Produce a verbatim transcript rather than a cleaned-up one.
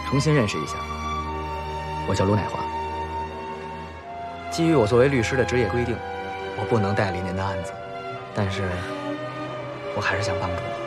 重新认识一下。我叫卢乃华。基于我作为律师的职业规定，我不能代理您的案子，但是我还是想帮助你。